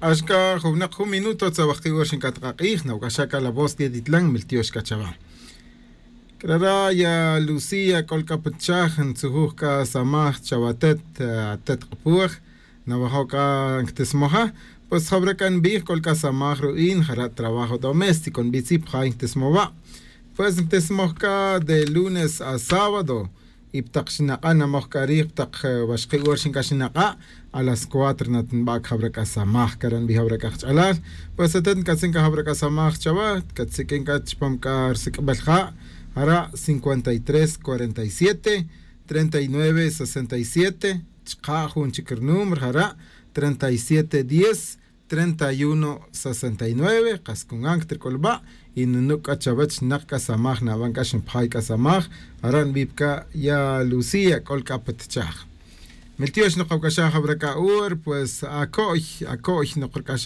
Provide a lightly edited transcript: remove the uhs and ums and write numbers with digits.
Ashka jovnak un minuto tzabakti warshin katqaqih na ukashaka la voz de ditlan miltiosh kachaba. Krara ya Lucía kolkapchaj en tsuhka samaj chabatet tet qapuj na bajoka ktesmoja pues fabrican bih kolka samaj ruin jara trabajo doméstico en bitsip jain tesmova. Pues tesmoja de lunes a sábado ibtaqshinaqa namojkari ibtaq bashqi warshin kashinaqa a las 4 natnbak habraka samaj karan bi habraka chalar pues aten katsin ka habraka samaj chava katsiken ka chpamkar sikbalja ara 53 47 39 67 chqa jun chikr número ara 37 10 31 69 qaskun ankter kolba inunuk achabach nakka samaj na banka shimphai ka samaj aran bibka ya Lucía kolka petchaj Miltiosh no qawkasha habraka ur pues akoy no qawkasha